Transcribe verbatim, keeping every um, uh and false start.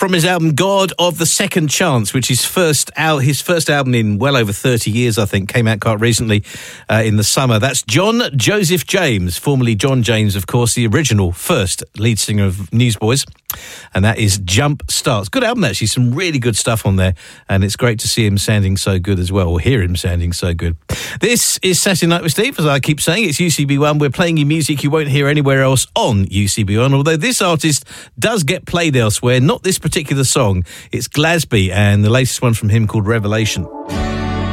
from his album God of the Second Chance, which is first out, his first album in well over thirty years, I think, came out quite recently uh, in the summer. That's John Joseph James, formerly John James, of course, the original first lead singer of Newsboys. And that is Jump Starts. Good album, actually. Some really good stuff on there. And it's great to see him sounding so good as well, or hear him sounding so good. This is Saturday Night with Steve, as I keep saying. It's U C B one. We're playing you music you won't hear anywhere else on U C B one, although this artist does get played elsewhere. Not this particular song. It's Glasby, and the latest one from him called Revelation.